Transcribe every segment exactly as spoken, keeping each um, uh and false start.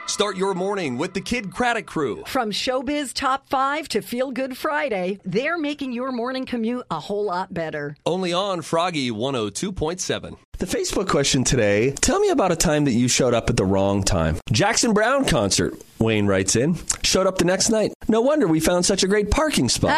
Start your morning with the Kid Craddock Crew. From Showbiz Top five to Feel Good Friday, they're making your morning commute a whole lot better. Only on Froggy one oh two point seven. The Facebook question today, tell me about a time that you showed up at the wrong time. Jackson Browne concert, Wayne writes in, showed up the next night. No wonder we found such a great parking spot.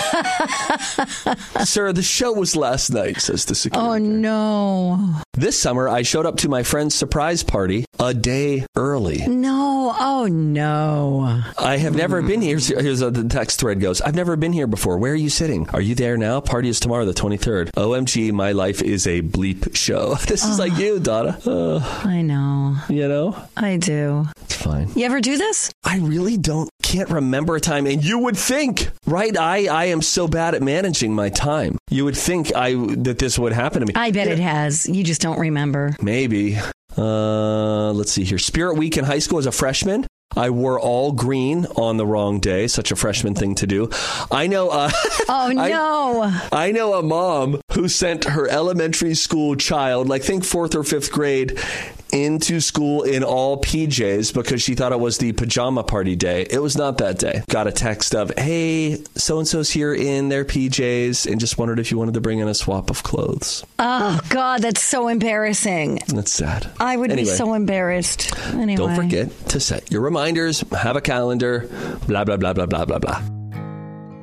Sir, the show was last night, says the security Oh, guard. no. This summer, I showed up to my friend's surprise party a day early. No. Oh, no. I have never been here. Here's, here's how the text thread goes. I've never been here before. Where are you sitting? Are you there now? Party is tomorrow, the twenty-third. O M G, my life is a bleep show. This is Oh. like you, Donna. Uh, I know. you know? I do. It's fine. You ever do this? I really don't, can't remember a time. And you would think, right? I, I am so bad at managing my time. You would think I that this would happen to me. I bet Yeah. it has. You just don't remember. Maybe. Uh, let's see here. Spirit Week in high school as a freshman. I wore all green on the wrong day. Such a freshman thing to do. I know. Uh, Oh, I- no. I know a mom who sent her elementary school child, like think fourth or fifth grade, into school in all P Js because she thought it was the pajama party day. It was not that day. Got a text of, hey, so-and-so's here in their P Js and just wondered if you wanted to bring in a swap of clothes. Oh, God, that's so embarrassing. That's sad. I would Anyway. be so embarrassed. Anyway. Don't forget to set your reminders, have a calendar, blah, blah, blah, blah, blah, blah, blah.